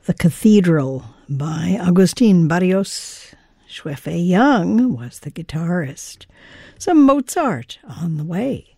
The Cathedral by Agustin Barrios. Xue Fei Young was the guitarist. Some Mozart on the way.